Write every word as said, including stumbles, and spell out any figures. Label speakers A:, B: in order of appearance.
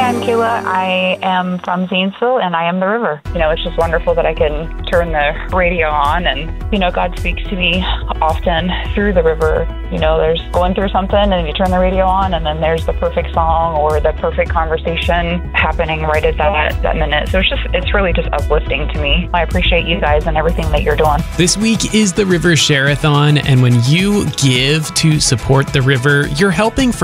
A: I'm Kayla. I am from Zanesville, and I am the river. You know, it's just wonderful that I can turn the radio on, and, you know, God speaks to me often through the river. You know, there's going through something, and you turn the radio on, and then there's the perfect song or the perfect conversation happening right at that, that minute. So it's just, it's really just uplifting to me. I appreciate you guys and everything that you're doing.
B: This week is the River Share-a-thon, and when you give to support the river, you're helping friends